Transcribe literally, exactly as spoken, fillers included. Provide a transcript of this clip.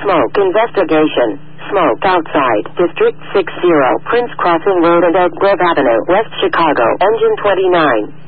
Smoke investigation. Smoke outside. District sixty, Prince Crossing Road and Elk Grove Avenue, West Chicago. Engine twenty-nine.